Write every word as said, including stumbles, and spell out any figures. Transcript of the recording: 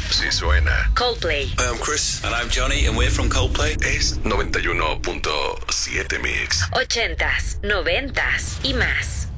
Sí suena. Coldplay. Hi, I'm Chris. And I'm Johnny, and we're from Coldplay. Es noventa y uno punto siete Mix. Ochentas, noventas y más.